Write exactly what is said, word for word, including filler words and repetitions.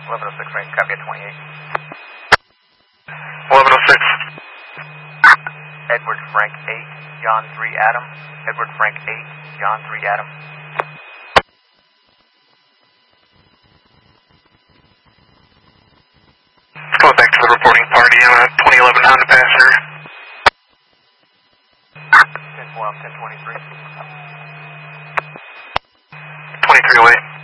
eleven oh six range, copy at twenty-eight. eleven oh six. Edward Frank eight, John three Adam. Edward Frank eight, John three Adam. Go back to the reporting party on a twenty eleven Honda Passenger. ten twelve, ten twenty-three. twenty-three away.